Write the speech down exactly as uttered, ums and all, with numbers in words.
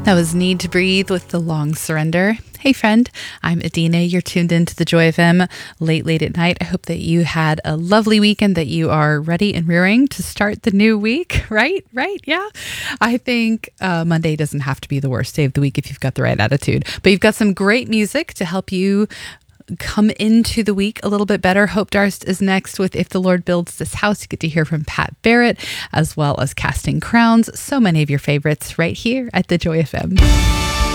That was Need to Breathe with The Long Surrender. Hey friend, I'm Adina. You're tuned into the Joy F M late, late at night. I hope that you had a lovely weekend, that you are ready and rearing to start the new week, right? Right? Yeah. I think uh, Monday doesn't have to be the worst day of the week if you've got the right attitude, but you've got some great music to help you come into the week a little bit better. Hope Darst is next with If the Lord Builds This House. You get to hear from Pat Barrett, as well as Casting Crowns. So many of your favorites right here at the Joy F M.